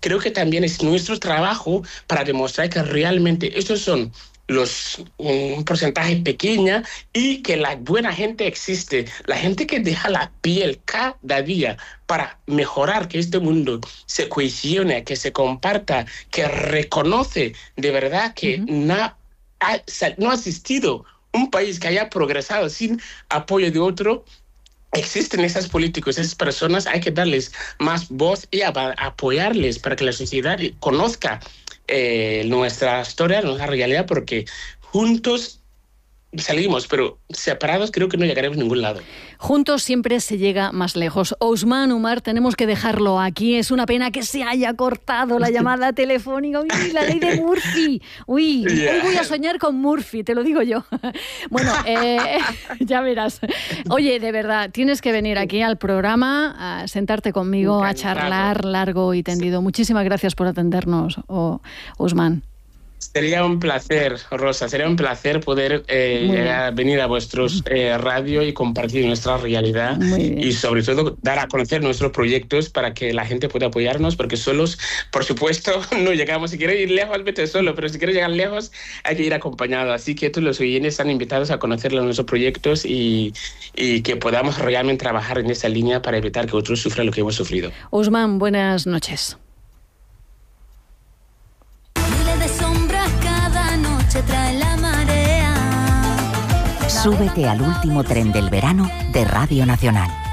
creo que también es nuestro trabajo para demostrar que realmente estos son un porcentaje pequeño y que la buena gente existe, la gente que deja la piel cada día para mejorar, que este mundo se cohesione, que se comparta, que reconoce de verdad que no ha existido un país que haya progresado sin apoyo de otro. Existen esos políticos, esas personas, hay que darles más voz y apoyarles para que la sociedad conozca nuestra historia, nuestra realidad, porque juntos salimos, pero separados creo que no llegaremos a ningún lado. Juntos siempre se llega más lejos. Ousmane Umar, tenemos que dejarlo aquí. Es una pena que se haya cortado la llamada telefónica. Uy, la ley de Murphy. Uy, hoy voy a soñar con Murphy, te lo digo yo. Bueno, ya verás. Oye, de verdad, tienes que venir aquí al programa, a sentarte conmigo, a charlar largo y tendido. Muchísimas gracias por atendernos, Ousmane. Sería un placer, Rosa, sería un placer poder venir a vuestros radio y compartir nuestra realidad y sobre todo dar a conocer nuestros proyectos para que la gente pueda apoyarnos, porque solos, por supuesto, no llegamos. Si quieres ir lejos, vete solo, pero si quieres llegar lejos, hay que ir acompañado. Así que todos los oyentes están invitados a conocer nuestros proyectos y que podamos realmente trabajar en esa línea para evitar que otros sufran lo que hemos sufrido. Ousmane, buenas noches. Trae la marea. Súbete al último tren del verano de Radio Nacional.